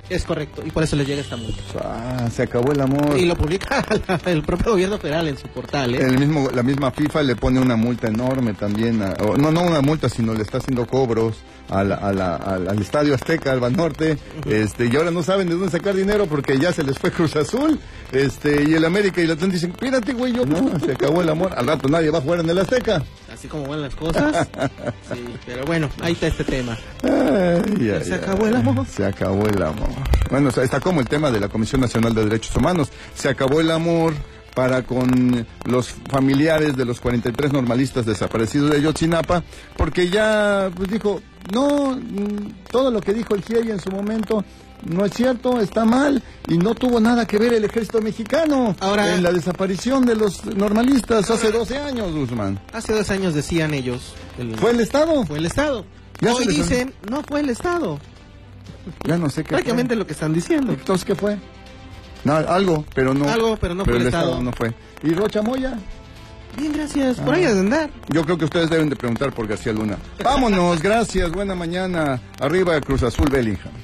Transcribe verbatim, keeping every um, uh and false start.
Es correcto, y por eso le llega esta multa. Ah, se acabó el amor. Y lo publica el propio gobierno federal en su portal, ¿eh? El mismo, la misma FIFA le pone una multa enorme también, a, o, no, no una multa, sino le está haciendo cobros a la, a la, al, al Estadio Azteca, al Banorte, uh-huh. este, y ahora no saben de dónde sacar dinero porque ya se les fue Cruz Azul, este, y el América y el Atlante dicen, espérate, güey, yo, no, se acabó el amor, al rato nadie va a jugar en el Azteca. Así como van las cosas, sí, pero bueno, ahí está este tema. Ay, ya, se ya, acabó el amor. Se acabó el amor. Bueno, está como el tema de la Comisión Nacional de Derechos Humanos, se acabó el amor para con los familiares de los cuarenta y tres normalistas desaparecidos de Ayotzinapa, porque ya, pues dijo, no, todo lo que dijo el G I E I en su momento no es cierto, está mal, y no tuvo nada que ver el ejército mexicano ahora, en la desaparición de los normalistas ahora, hace doce años, Guzmán. Hace dos años decían ellos. El, ¿Fue el Estado? Fue el Estado. Hoy dicen, no fue el Estado. Ya no sé qué Prácticamente fue. Lo que están diciendo. Entonces, ¿qué fue? No, algo, pero no. Algo, pero no pero fue el el Estado. Estado. No fue. ¿Y Rocha Moya? Bien, gracias. Ah. Por ahí has de andar. Yo creo que ustedes deben de preguntar por García Luna. Vámonos, gracias, buena mañana. Arriba Cruz Azul Bellingham.